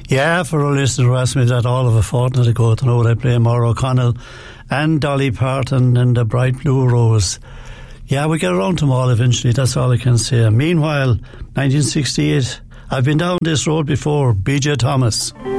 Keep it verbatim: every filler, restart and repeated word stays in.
Yeah, for a listener who asked me that all of a fortnight ago to know would I play Maura O'Connell and Dolly Parton and the Bright Blue Rose. Yeah, we get around to them all eventually, that's all I can say. Meanwhile, nineteen sixty-eight, I've been down this road before, B J Thomas.